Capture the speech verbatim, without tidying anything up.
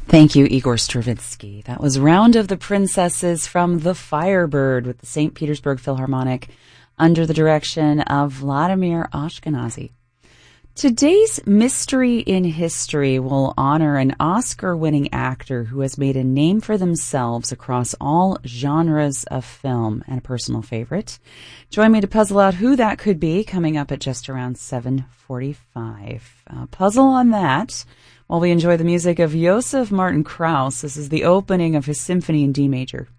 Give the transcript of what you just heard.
Thank you, Igor Stravinsky. That was Round of the Princesses from The Firebird with the Saint Petersburg Philharmonic under the direction of Vladimir Ashkenazy. Today's Mystery in History will honor an Oscar-winning actor who has made a name for themselves across all genres of film and a personal favorite. Join me to puzzle out who that could be coming up at just around seven forty-five. Uh, puzzle on that while we enjoy the music of Joseph Martin Krauss. This is the opening of his Symphony in D major.